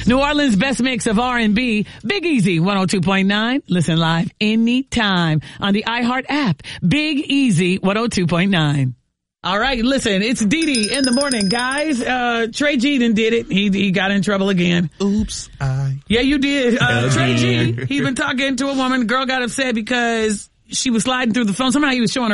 New Orleans' best mix of R&B, Big Easy 102.9. Listen live anytime on the iHeart app. Big Easy 102.9. All right, listen, it's Dee in the morning, guys. Trey G done did it. He got in trouble again. Oops, Yeah, you did. Trey G, he been talking to a woman. The girl got upset because she was sliding through the phone. Somehow he was showing her